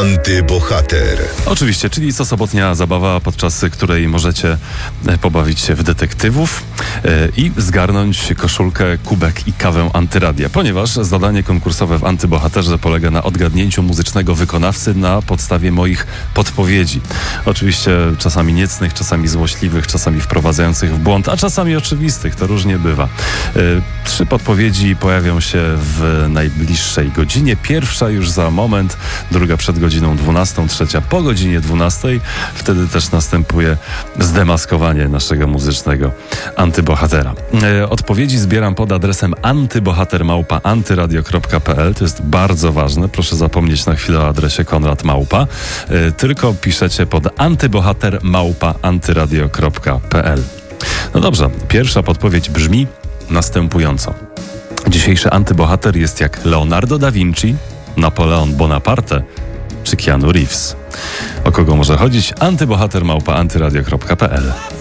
Antybohater. Oczywiście, czyli co sobotnia zabawa, podczas której możecie pobawić się w detektywów i zgarnąć koszulkę, kubek i kawę Antyradia, ponieważ zadanie konkursowe w Antybohaterze polega na odgadnięciu muzycznego wykonawcy na podstawie moich podpowiedzi. Oczywiście czasami niecnych, czasami złośliwych, czasami wprowadzających w błąd, a czasami oczywistych, to różnie bywa. 3 podpowiedzi pojawią się w najbliższej godzinie. Pierwsza już za moment, druga przed godziną 12, trzecia po godzinie 12. Wtedy też następuje zdemaskowanie naszego muzycznego antybohatera. Odpowiedzi zbieram pod adresem antybohater@antyradio.pl. To jest bardzo ważne. Proszę zapomnieć na chwilę o adresie Konrad Małpa. Tylko piszecie pod antybohater@antyradio.pl. No dobrze, pierwsza podpowiedź brzmi następująco. Dzisiejszy antybohater jest jak Leonardo da Vinci, Napoleon Bonaparte czy Keanu Reeves. O kogo może chodzić? antybohater@antyradio.pl.